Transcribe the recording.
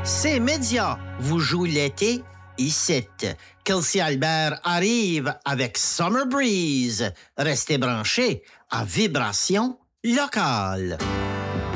Ces médias vous jouent l'été ici. Kelsey Albert arrive avec Summer Breeze. Restez branchés à Vibration locale.